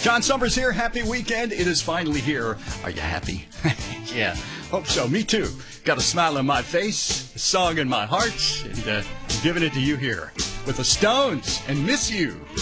John Summers here. Happy weekend. It is finally here. Are you happy? Yeah, hope so. Me too. Got a smile on my face, a song in my heart, and giving it to you here with the Stones and Miss You.